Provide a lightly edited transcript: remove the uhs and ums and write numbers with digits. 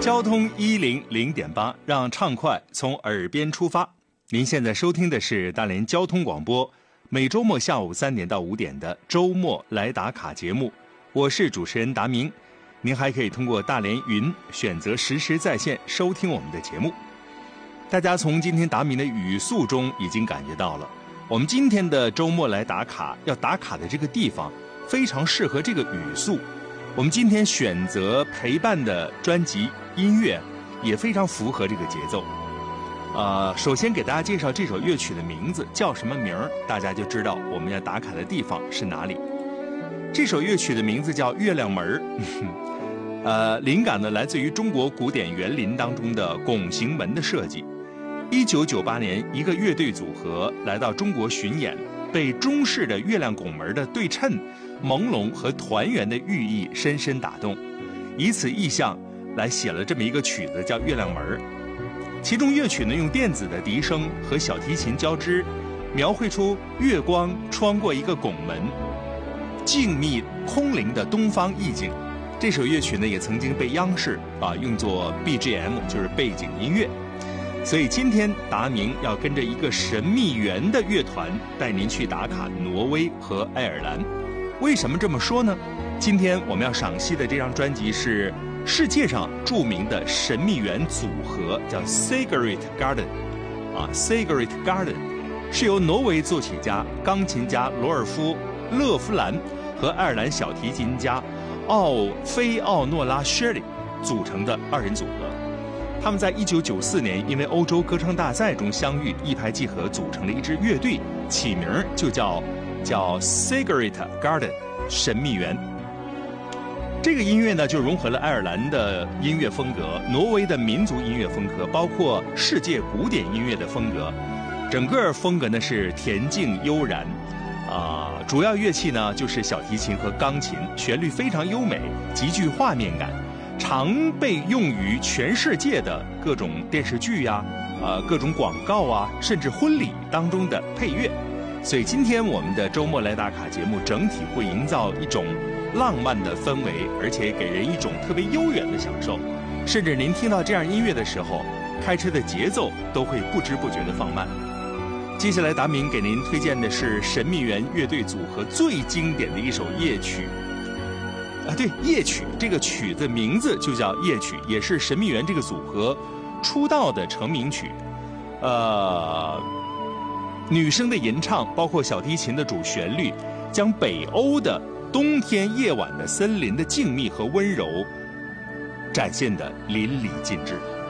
交通100.8，让畅快从耳边出发。您现在收听的是大连交通广播，每周末下午3点到5点的周末来打卡节目，我是主持人达明。您还可以通过大连云选择实时在线收听我们的节目。大家从今天达明的语速中已经感觉到了，我们今天的周末来打卡要打卡的这个地方非常适合这个语速。我们今天选择陪伴的专辑音乐也非常符合这个节奏。首先给大家介绍这首乐曲的名字叫什么名儿，大家就知道我们要打卡的地方是哪里。这首乐曲的名字叫《月亮门》，灵感呢来自于中国古典园林当中的拱形门的设计。1998年，一个乐队组合来到中国巡演，被中式的月亮拱门的对称、朦胧和团圆的寓意深深打动，以此意象来写了这么一个曲子叫《月亮门》。其中乐曲呢用电子的笛声和小提琴交织，描绘出月光穿过一个拱门，静谧空灵的东方意境。这首乐曲呢也曾经被央视用作 BGM， 就是背景音乐。所以今天达明要跟着一个神秘园的乐团带您去打卡挪威和爱尔兰。为什么这么说呢？今天我们要赏析的这张专辑是世界上著名的神秘园组合，叫 Sigrid Garden。Sigrid Garden 是由挪威作曲家、钢琴家罗尔夫·勒夫兰和爱尔兰小提琴家菲奥诺拉·谢里组成的2人组合。他们在1994年因为欧洲歌唱大赛中相遇，一拍即合，组成了一支乐队，起名就叫 Sigrid Garden 神秘园。这个音乐呢就融合了爱尔兰的音乐风格、挪威的民族音乐风格，包括世界古典音乐的风格。整个风格呢是恬静悠然，主要乐器呢就是小提琴和钢琴，旋律非常优美，极具画面感，常被用于全世界的各种电视剧各种广告甚至婚礼当中的配乐。所以今天我们的周末来打卡节目整体会营造一种浪漫的氛围，而且给人一种特别悠远的享受，甚至您听到这样音乐的时候，开车的节奏都会不知不觉地放慢。接下来达明给您推荐的是神秘园乐队组合最经典的一首夜曲。对，夜曲这个曲子名字就叫夜曲，也是神秘园这个组合出道的成名曲。女声的吟唱，包括小提琴的主旋律，将北欧的冬天夜晚的森林的静谧和温柔展现得淋漓尽致。